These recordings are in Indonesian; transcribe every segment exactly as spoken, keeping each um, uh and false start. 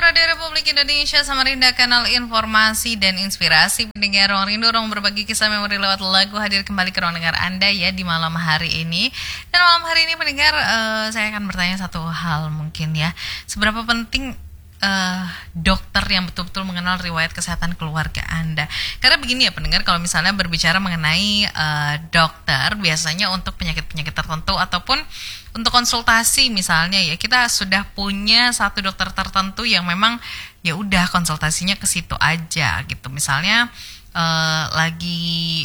Radio Republik Indonesia, Samarinda, kanal informasi dan inspirasi. Pendengar Ruang Rindu, ruang berbagi kisah memori lewat lagu, hadir kembali ke ruang dengar Anda ya di malam hari ini. Dan malam hari ini pendengar, uh, saya akan bertanya satu hal mungkin ya. Seberapa penting uh, dokter yang betul-betul mengenal riwayat kesehatan keluarga Anda? Karena begini ya pendengar, kalau misalnya berbicara mengenai uh, dokter, biasanya untuk penyakit-penyakit tertentu ataupun untuk konsultasi misalnya ya, kita sudah punya satu dokter tertentu yang memang ya udah konsultasinya ke situ aja gitu. Misalnya uh, lagi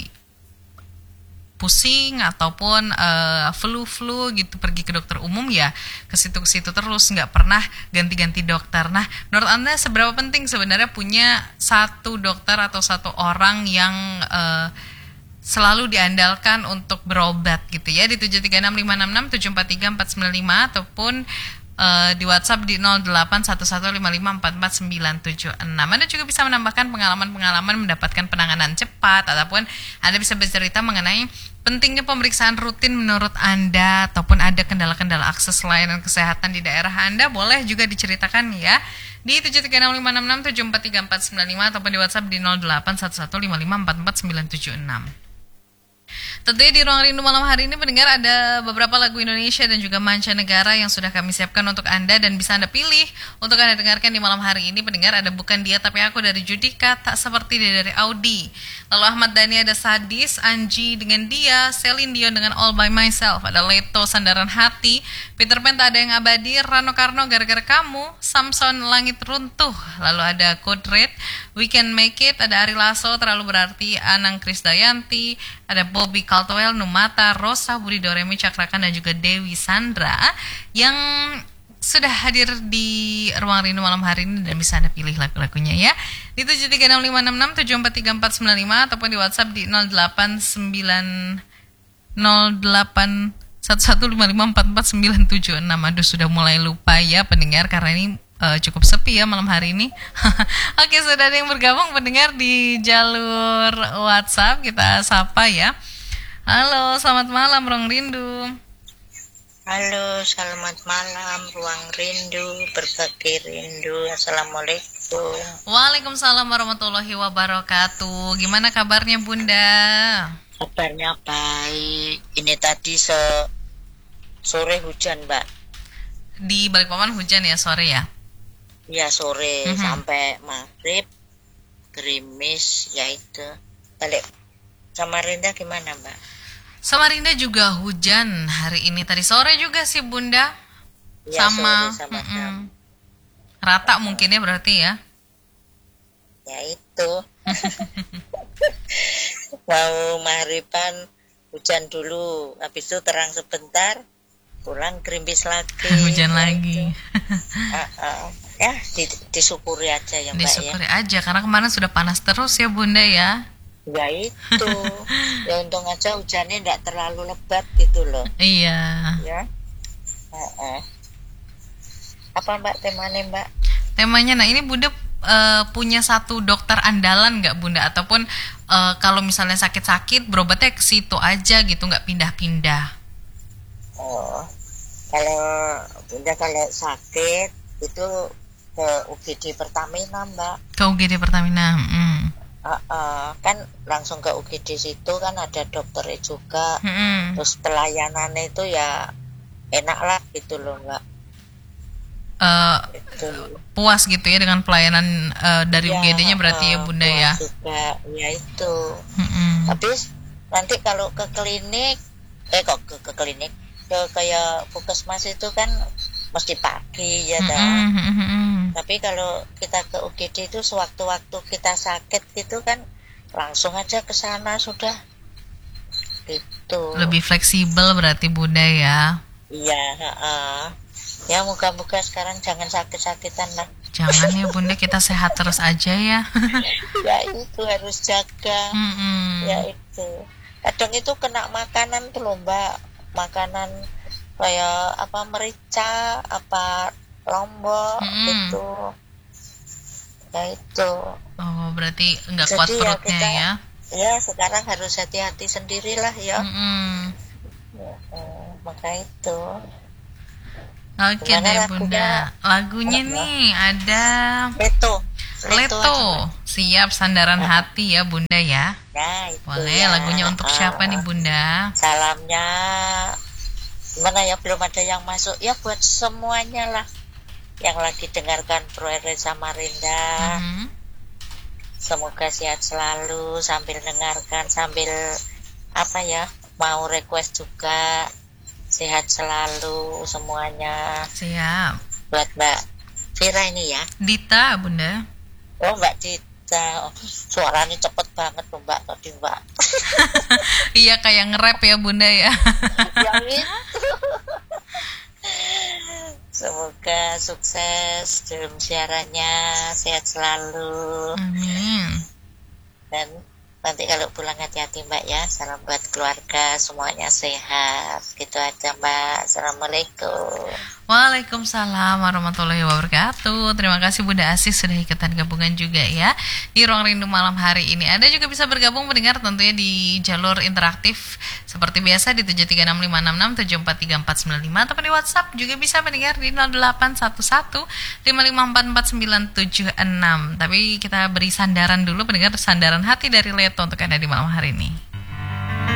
pusing ataupun uh, flu-flu gitu, pergi ke dokter umum ya ke situ ke situ terus, nggak pernah ganti-ganti dokter. Nah, menurut Anda seberapa penting sebenarnya punya satu dokter atau satu orang yang uh, selalu diandalkan untuk berobat gitu ya, di tujuh tiga enam lima enam enam tujuh empat tiga empat sembilan lima ataupun uh, di WhatsApp di nol delapan satu satu lima lima empat empat sembilan tujuh enam. Anda juga bisa menambahkan pengalaman-pengalaman mendapatkan penanganan cepat, ataupun Anda bisa bercerita mengenai pentingnya pemeriksaan rutin menurut Anda, ataupun ada kendala-kendala akses layanan kesehatan di daerah Anda, boleh juga diceritakan ya di tujuh tiga enam lima enam enam tujuh empat tiga empat sembilan lima ataupun di WhatsApp di nol delapan satu satu lima lima empat empat sembilan tujuh enam. Tentunya di Ruang Rindu malam hari ini pendengar ada beberapa lagu Indonesia dan juga mancanegara yang sudah kami siapkan untuk Anda dan bisa Anda pilih untuk Anda dengarkan di malam hari ini. Pendengar, ada Bukan Dia Tapi Aku dari Judika, Tak Seperti Dia dari Audi. Lalu Ahmad Dhani ada Sadis, Anji dengan Dia, Celine Dion dengan All By Myself, ada Leto Sandaran Hati, Peter Pan Tak Ada Yang Abadi, Rano Karno Gara-Gara Kamu, Samson Langit Runtuh, lalu ada Code Red, We Can Make It, ada Ari Lasso Terlalu Berarti, Anang Krisdayanti, ada Bobby Caldwell, Numata, Rosa, Budi Doremi Cakrakan dan juga Dewi Sandra yang sudah hadir di Ruang Rindu malam hari ini dan bisa Anda pilih lagu-lagunya ya di tujuh tiga enam lima enam enam tujuh empat tiga empat sembilan lima ataupun di WhatsApp di nol delapan sembilan nol delapan satu satu lima lima empat empat sembilan tujuh enam. Aduh, sudah mulai lupa ya pendengar karena ini uh, cukup sepi ya malam hari ini. Oke, sudah ada yang bergabung pendengar di jalur WhatsApp, kita sapa ya. Halo, selamat malam Ruang Rindu. Halo, selamat malam Ruang Rindu, berbagi rindu. Assalamualaikum. Waalaikumsalam warahmatullahi wabarakatuh. Gimana kabarnya Bunda? Kabarnya baik. Ini tadi se- sore hujan, Mbak. Di Balikpapan hujan ya sore ya? Iya, sore Mm-hmm. sampai maghrib gerimis, ya itu. Balik Samarinda gimana, Mbak? Samarinda juga hujan hari ini, tadi sore juga sih Bunda. Ya, sama, sore sama mm-mm. Rata mungkin ya berarti ya. Ya itu. Mau maghriban hujan dulu, habis itu terang sebentar, pulang gerimis lagi. Hujan ya lagi. uh, uh. Ya di, disyukuri aja ya Mbak. Disyukuri ya. aja karena kemarin sudah panas terus ya Bunda ya. Ya itu. Ya untung aja hujannya tidak terlalu lebat gitu loh. Iya. Ya. Uh, uh. Apa Mbak temanya Mbak? Temanya, nah ini Bunda uh, punya satu dokter andalan nggak Bunda? Ataupun uh, kalau misalnya sakit-sakit berobatnya ke situ aja gitu, nggak pindah-pindah? Oh, kalau Bunda kalau sakit itu ke U G D Pertamina Mbak. Ke U G D Pertamina. Mm. Uh, uh, kan langsung ke U G D situ kan ada dokternya juga. Mm-mm. Terus pelayanannya itu ya enak lah gitu loh Mbak. Uh, Itu. puas gitu ya dengan pelayanan uh, dari Ya, U G D-nya berarti ya uh, Bunda puas ya. Juga, ya itu. Mm-mm. Habis nanti kalau ke klinik, eh kok ke, ke klinik, ke kayak puskesmas itu kan mesti pagi ya dah. Mm-mm, mm-mm. Tapi kalau kita ke U G D itu sewaktu-waktu kita sakit gitu kan langsung aja ke sana sudah. Gitu. Lebih fleksibel berarti Bunda ya. Iya, uh, ya moga-moga sekarang jangan sakit-sakitan lah. Jangan ya Bunda, kita sehat terus aja ya. Ya itu harus jaga. Mm-mm. Ya itu. Kadang itu kena makanan tuh loh Mbak, makanan kayak apa merica, apa lombok Mm-mm. gitu. Ya itu. Oh, berarti nggak kuat Jadi ya perutnya kita, ya. ya sekarang harus hati-hati sendirilah ya. Mm-mm. Ya, eh, maka itu. Oke Gimana deh lagunya? Bunda. Lagunya Heeh. nih ada Leto. Leto aja, Leto. Mbak. Siap sandaran Heeh. hati ya Bunda ya. Nah, itu Boleh ya. lagunya untuk siapa nih Heeh. Bunda? Salamnya gimana ya, belum ada yang masuk ya, buat semuanya lah yang lagi dengarkan Pro R W Samarinda. Mhm. Semoga sehat selalu sambil dengarkan, sambil apa ya, mau request juga, sehat selalu semuanya. Siap. Buat Mbak Vira ini ya. Dita Bunda. Oh, Mbak Dita. Oh, suaranya cepet banget loh Mbak tadi Mbak. Iya kayak nge-rap ya Bunda ya. Yang itu. Semoga sukses dalam siarannya, sehat selalu. Amin. Dan nanti kalau pulang hati-hati Mbak ya. Salam buat keluarga, semuanya sehat. Gitu aja Mbak. Assalamualaikum. Waalaikumsalam warahmatullahi wabarakatuh. Terima kasih Bunda Asis sudah ikutan gabungan juga ya di Ruang Rindu malam hari ini. Anda juga bisa bergabung mendengar tentunya di jalur interaktif seperti biasa di tujuh tiga enam lima enam enam tujuh empat tiga empat sembilan lima ataupun di WhatsApp juga bisa mendengar di nol delapan satu satu lima lima empat empat sembilan tujuh enam. Tapi kita beri sandaran dulu, mendengar sandaran hati dari Leto untuk Anda di malam hari ini.